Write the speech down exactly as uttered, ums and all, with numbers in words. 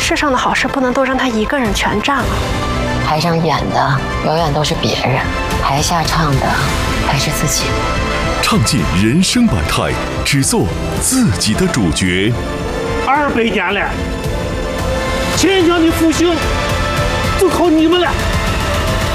世上的好事不能都让他一个人全占了。 台上演的永远都是别人，台下唱的还是自己。 唱尽人生百态，只做自己的主角。 二百年了，钱江的复兴就靠你们了。